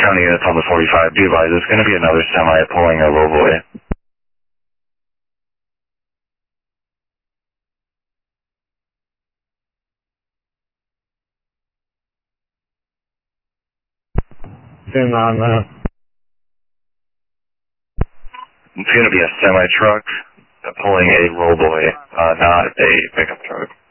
County units on the 45, be advised, it's going to be another semi pulling a lowboy. It's going to be a semi truck pulling a lowboy, not a pickup truck.